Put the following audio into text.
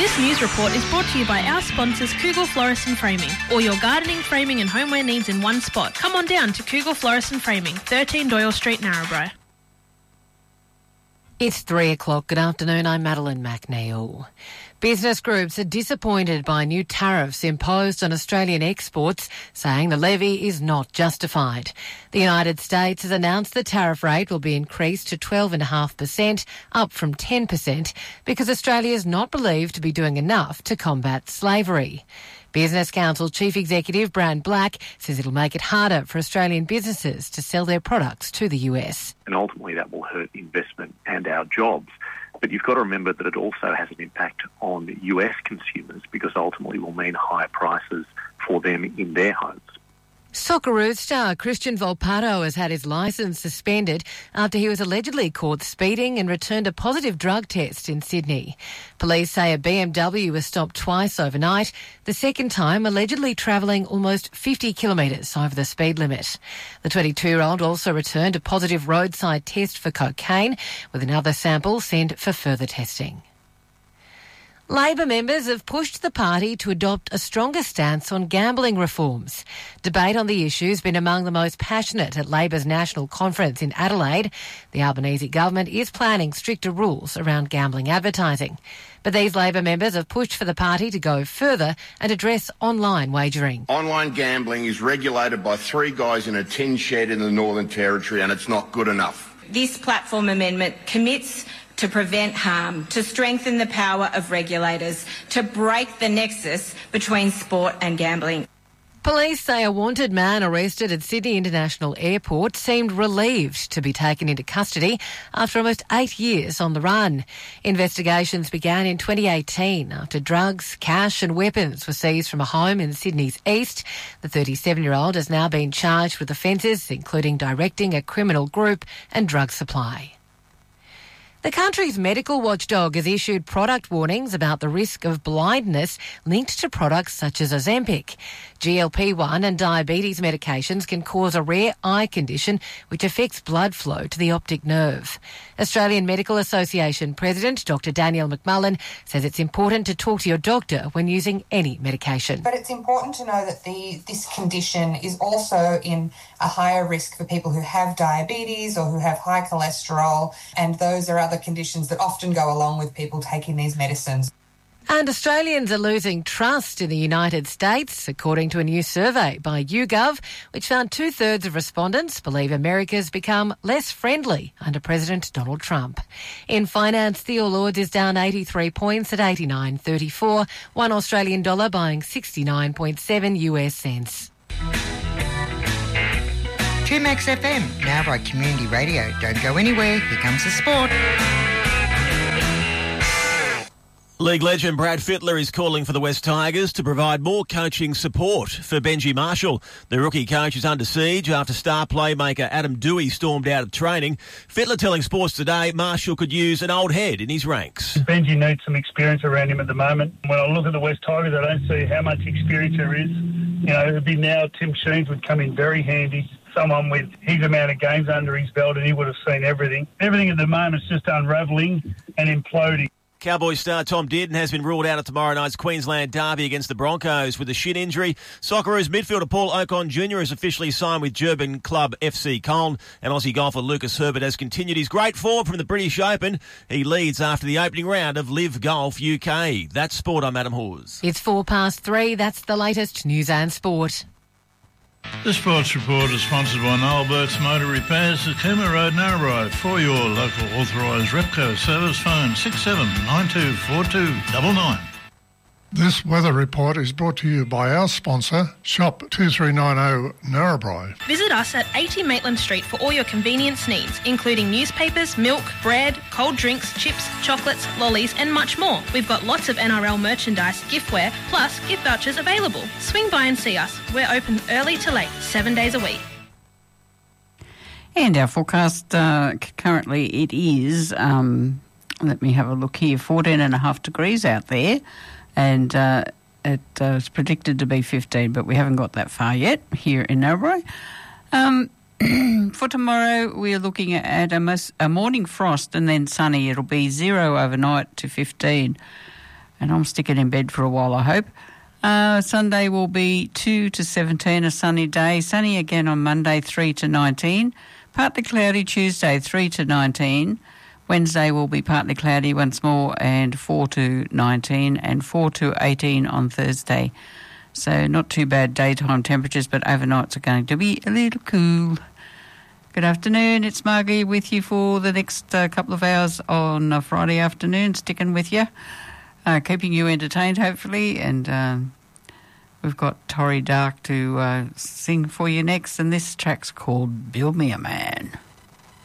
This news report is brought to you by our sponsors Kugel Florist and Framing. All your gardening, framing and homeware needs in one spot. Come on down to Kugel Florist and Framing, 13 Doyle Street, Narrabri. It's 3 o'clock. Good afternoon. I'm Madeline McNeil. Business groups are disappointed by new tariffs imposed on Australian exports, saying the levy is not justified. The United States has announced the tariff rate will be increased to 12.5%, up from 10%, because Australia is not believed to be doing enough to combat slavery. Business Council Chief Executive Brand Black says it'll make it harder for Australian businesses to sell their products to the US. And ultimately that will hurt investment and our jobs. But you've got to remember that it also has an impact on US consumers because ultimately will mean higher prices for them in their homes. Socceroos star Christian Volpato has had his licence suspended after he was allegedly caught speeding and returned a positive drug test in Sydney. Police say a BMW was stopped twice overnight, the second time allegedly travelling almost 50 kilometres over the speed limit. The 22-year-old also returned a positive roadside test for cocaine, with another sample sent for further testing. Labor members have pushed the party to adopt a stronger stance on gambling reforms. Debate on the issue has been among the most passionate at Labor's national conference in Adelaide. The Albanese government is planning stricter rules around gambling advertising. But these Labor members have pushed for the party to go further and address online wagering. Online gambling is regulated by three guys in a tin shed in the Northern Territory, and it's not good enough. This platform amendment commits to prevent harm, to strengthen the power of regulators, to break the nexus between sport and gambling. Police say a wanted man arrested at Sydney International Airport seemed relieved to be taken into custody after almost 8 years on the run. Investigations began in 2018 after drugs, cash and weapons were seized from a home in Sydney's east. The 37-year-old has now been charged with offences including directing a criminal group and drug supply. The country's medical watchdog has issued product warnings about the risk of blindness linked to products such as Ozempic. GLP-1 and diabetes medications can cause a rare eye condition which affects blood flow to the optic nerve. Australian Medical Association President Dr Danielle McMullen says it's important to talk to your doctor when using any medication. But it's important to know that this condition is also in a higher risk for people who have diabetes or who have high cholesterol, and those are other conditions that often go along with people taking these medicines. And Australians are losing trust in the United States, according to a new survey by YouGov, which found 2/3 of respondents believe America's become less friendly under President Donald Trump. In finance, the All Ords is down 83 points at 89.34, one Australian dollar buying 69.7 US cents. 2Max FM, now by Community Radio. Don't go anywhere, here comes the sport. League legend Brad Fittler is calling for the West Tigers to provide more coaching support for Benji Marshall. The rookie coach is under siege after star playmaker Adam Dewey stormed out of training. Fittler telling Sports Today Marshall could use an old head in his ranks. Benji needs some experience around him at the moment. When I look at the West Tigers, I don't see how much experience there is. You know, it'd be now Tim Sheens would come in very handy. Someone with his amount of games under his belt, and he would have seen everything. Everything at the moment is just unravelling and imploding. Cowboys star Tom Dearden has been ruled out of tomorrow night's Queensland derby against the Broncos with a shin injury. Socceroos midfielder Paul Ocon Jr. has officially signed with Durban club FC Colne, and Aussie golfer Lucas Herbert has continued his great form from the British Open. He leads after the opening round of Live Golf UK. That's sport. I'm Adam Hawes. It's 3:04. That's the latest news and sport. The Sports Report is sponsored by Noel Burke's Motor Repairs at Cooma Road, Narrabri. For your local authorised Repco service, phone 67924299. This weather report is brought to you by our sponsor, Shop 2390 Narrabri. Visit us at 80 Maitland Street for all your convenience needs, including newspapers, milk, bread, cold drinks, chips, chocolates, lollies and much more. We've got lots of NRL merchandise, giftware, plus gift vouchers available. Swing by and see us. We're open early to late, 7 days a week. And our forecast, currently it is, let me have a look here, 14.5 degrees out there. And it's predicted to be 15, but we haven't got that far yet here in Narrabri. For tomorrow, we're looking at a morning frost and then sunny. It'll be 0 overnight to 15. And I'm sticking in bed for a while, I hope. Sunday will be 2 to 17, a sunny day. Sunny again on Monday, 3 to 19. Partly cloudy Tuesday, 3 to 19. Wednesday will be partly cloudy once more and 4 to 19 and 4 to 18 on Thursday. So not too bad daytime temperatures, but overnights are going to be a little cool. Good afternoon, it's Margie with you for the next couple of hours on Friday afternoon, sticking with you, keeping you entertained hopefully, and we've got Tori Dark to sing for you next, and this track's called Build Me a Man.